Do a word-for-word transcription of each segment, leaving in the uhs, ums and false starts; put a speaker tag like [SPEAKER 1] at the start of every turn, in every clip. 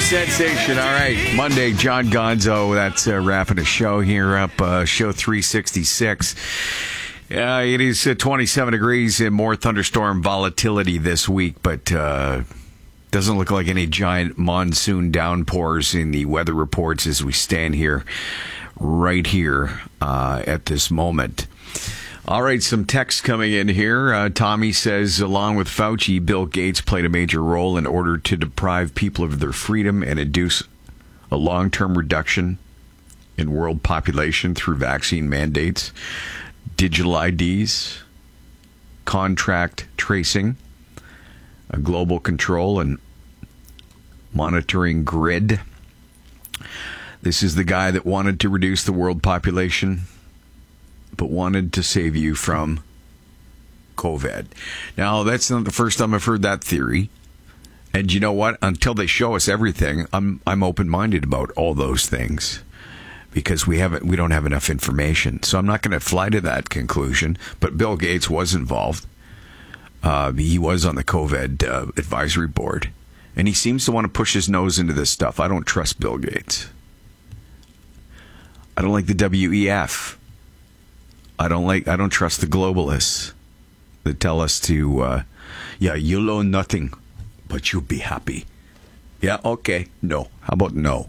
[SPEAKER 1] sensation. All right. Monday, John Gonzo. That's uh, wrapping a show here up. Uh, show three sixty-six. Uh, it is uh, twenty-seven degrees and more thunderstorm volatility this week, but uh, doesn't look like any giant monsoon downpours in the weather reports as we stand here, right here uh, at this moment. All right, some text coming in here. Uh, Tommy says, along with Fauci, Bill Gates played a major role in order to deprive people of their freedom and induce a long-term reduction in world population through vaccine mandates, digital I Ds, contract tracing, a global control and monitoring grid. This is the guy that wanted to reduce the world population, but wanted to save you from COVID. Now, that's not the first time I've heard that theory. And you know what? Until they show us everything, I'm I'm open-minded about all those things because we haven't we don't have enough information. So I'm not going to fly to that conclusion. But Bill Gates was involved. Uh, he was on the COVID uh, advisory board, and he seems to want to push his nose into this stuff. I don't trust Bill Gates. I don't like the W E F. I don't like. I don't trust the globalists that tell us to, uh, yeah, you'll own nothing, but you'll be happy. Yeah, okay, no. How about no?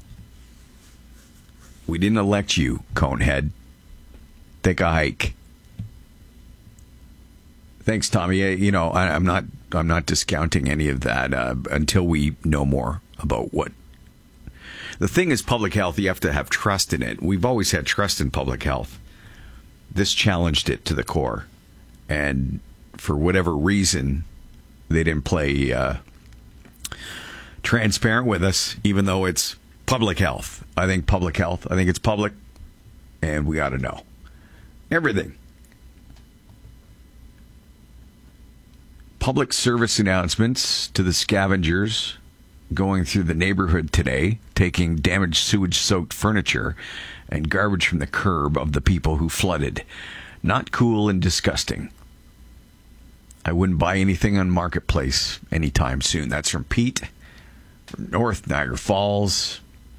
[SPEAKER 1] We didn't elect you, Conehead. Take a hike. Thanks, Tommy. You know, I, I'm not. I'm not discounting any of that uh, until we know more about what. The thing is, public health. You have to have trust in it. We've always had trust in public health. This challenged it to the core. And for whatever reason, they didn't play uh, transparent with us, even though it's public health. I think public health, I think it's public, and we got to know everything. Public service announcements to the scavengers going through the neighborhood today, taking damaged sewage-soaked furniture and garbage from the curb of the people who flooded. Not cool and disgusting. I wouldn't buy anything on Marketplace anytime soon. That's from Pete, from North Niagara Falls.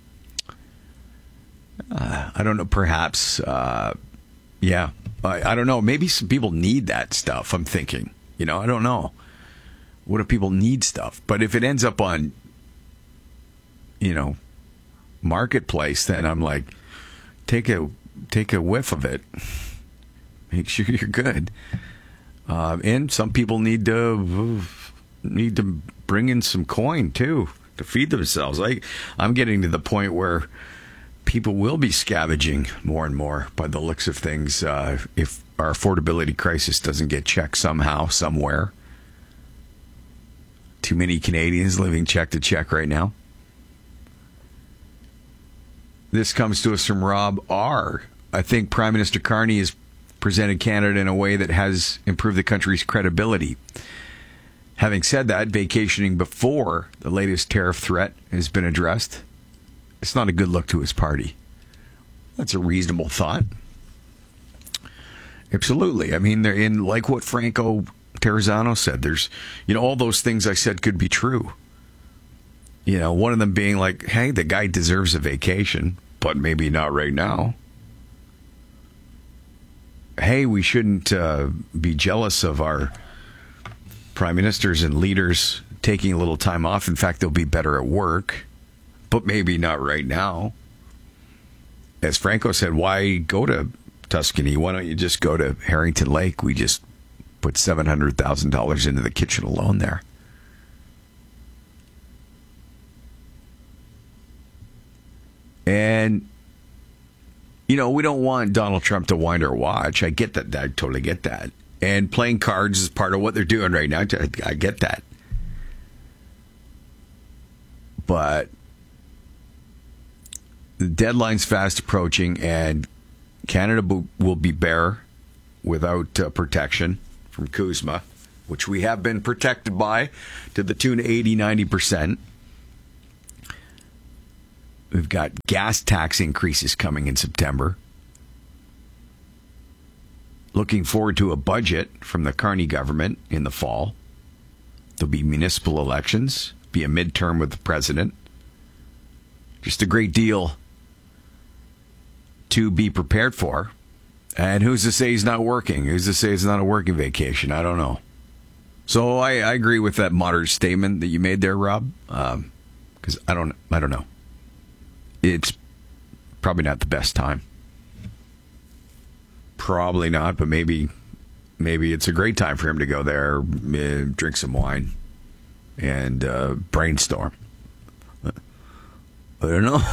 [SPEAKER 1] Uh, I don't know, perhaps, uh, yeah, I, I don't know. Maybe some people need that stuff, I'm thinking. You know, I don't know. What if people need stuff? But if it ends up on, you know, Marketplace, then I'm like, take a take a whiff of it. Make sure you're good. Uh, and some people need to need to bring in some coin too to feed themselves. I I'm getting to the point where people will be scavenging more and more by the looks of things. Uh, if our affordability crisis doesn't get checked somehow, somewhere. Too many Canadians living check to check right now. This comes to us from Rob R. I think Prime Minister Carney has presented Canada in a way that has improved the country's credibility. Having said that, vacationing before the latest tariff threat has been addressed, it's not a good look to his party. That's a reasonable thought. Absolutely. I mean, they're in, like what Franco Terrazzano said, there's, you know, all those things I said could be true. You know, one of them being like, hey, the guy deserves a vacation, but maybe not right now. Hey, we shouldn't uh, be jealous of our prime ministers and leaders taking a little time off. In fact, they'll be better at work, but maybe not right now. As Franco said, why go to Tuscany? Why don't you just go to Harrington Lake? We just put seven hundred thousand dollars into the kitchen alone there. And, you know, we don't want Donald Trump to wind our watch. I get that. I totally get that. And playing cards is part of what they're doing right now. I, I get that. But the deadline's fast approaching, and Canada will be bare without uh, protection from CUSMA, which we have been protected by to the tune of eighty, ninety percent. We've got gas tax increases coming in September. Looking forward to a budget from the Carney government in the fall. There'll be municipal elections, be a midterm with the president. Just a great deal to be prepared for. And who's to say he's not working? Who's to say it's not a working vacation? I don't know. So I, I agree with that moderate statement that you made there, Rob. Um, because I don't, I don't know. It's probably not the best time. Probably not, but maybe, maybe it's a great time for him to go there, uh, drink some wine, and uh, brainstorm. I don't know.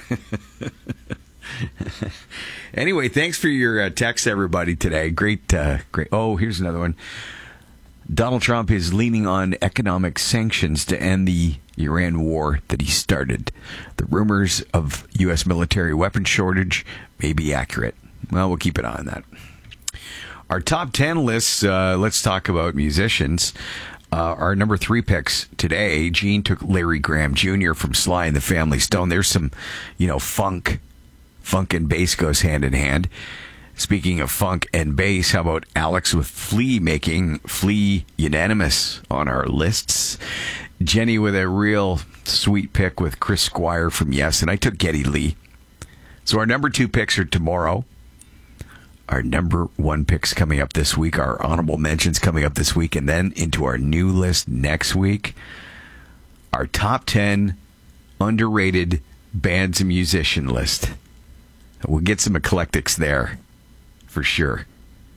[SPEAKER 1] Anyway, thanks for your uh, text, everybody, today. Great, uh, great. Oh, here's another one. Donald Trump is leaning on economic sanctions to end the Iran war that he started. The rumors of U S military weapon shortage may be accurate. Well, we'll keep an eye on that. Our top ten lists, uh, let's talk about musicians. Uh, our number three picks today, Gene took Larry Graham Junior from Sly and the Family Stone. There's some, you know, funk. Funk and bass goes hand in hand. Speaking of funk and bass, how about Alex with Flea making Flea unanimous on our lists? Jenny with a real sweet pick with Chris Squire from Yes, and I took Geddy Lee. So our number two picks are tomorrow. Our number one picks coming up this week. Our honorable mentions coming up this week. And then into our new list next week. Our top ten underrated bands and musician list. We'll get some eclectics there for sure.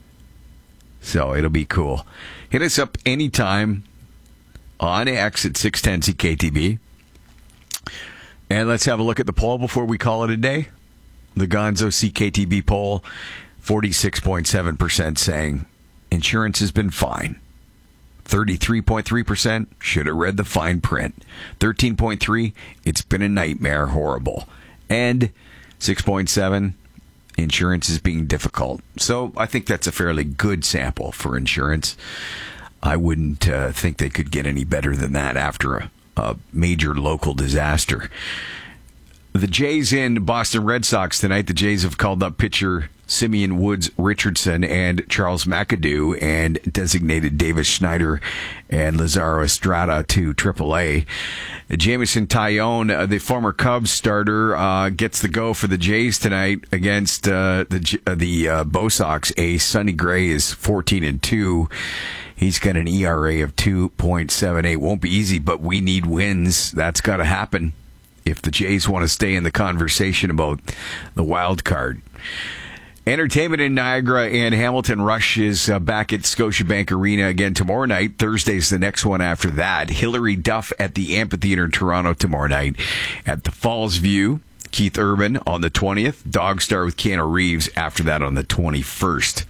[SPEAKER 1] So it'll be cool. Hit us up anytime on X at six ten C K T B. And let's have a look at the poll before we call it a day. The Gonzo C K T B poll, forty-six point seven percent saying insurance has been fine. thirty-three point three percent should have read the fine print. thirteen point three percent it's been a nightmare, horrible. And six point seven insurance is being difficult. So I think that's a fairly good sample for insurance. I wouldn't uh, think they could get any better than that after a, a major local disaster. The Jays in Boston Red Sox tonight. The Jays have called up pitcher Simeon Woods Richardson and Charles McAdoo and designated Davis Schneider and Lazaro Estrada to triple A. Jamison Tyone, uh, the former Cubs starter, uh, gets the go for the Jays tonight against uh, the uh, the uh, Bo Sox ace. Sonny Gray is fourteen and two. He's got an E R A of two point seven eight. Won't be easy, but we need wins. That's got to happen if the Jays want to stay in the conversation about the wild card. Entertainment in Niagara and Hamilton. Rush is uh, back at Scotiabank Arena again tomorrow night. Thursday's the next one after that. Hilary Duff at the Amphitheater in Toronto tomorrow night. At the Falls View, Keith Urban on the twentieth. Dogstar with Keanu Reeves after that on the twenty-first.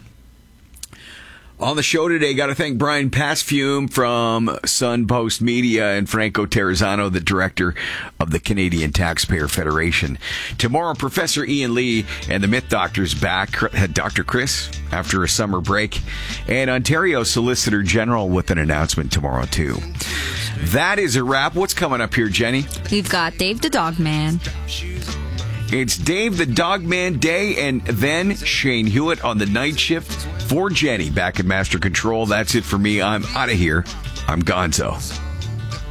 [SPEAKER 1] On the show today, got to thank Brian Pasfume from Sun Post Media and Franco Terrazzano, the director of the Canadian Taxpayer Federation. Tomorrow, Professor Ian Lee and the Myth Doctor's back. Doctor Chris, after a summer break. And Ontario Solicitor General with an announcement tomorrow, too. That is a wrap. What's coming up here, Jenny?
[SPEAKER 2] We've got Dave the Dog Man.
[SPEAKER 1] It's Dave the Dogman Day, and then Shane Hewitt on the night shift for Jenny back at Master Control. That's it for me. I'm out of here. I'm Gonzo.